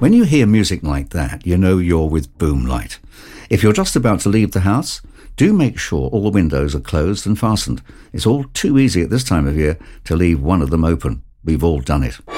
When you hear music like that, you know you're with Boomlight. If you're just about to leave the house, do make sure all the windows are closed and fastened. It's all too easy at this time of year to leave one of them open. We've all done it.